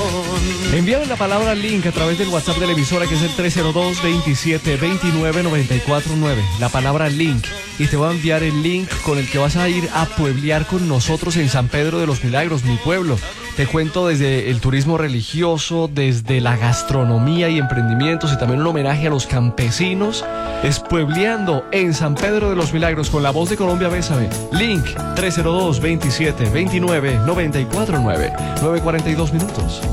Envíame la palabra link a través del WhatsApp de la emisora, que es el 302-2729-949. La palabra link. Y te voy a enviar el link con el que vas a ir a pueblear con nosotros en San Pedro de los Milagros, mi pueblo. Te cuento desde el turismo religioso, desde la gastronomía y emprendimientos, y también un homenaje a los campesinos. Es Puebleando en San Pedro de los Milagros con la voz de Colombia. Bésame. Link 302-2729-949. 9:42 minutos.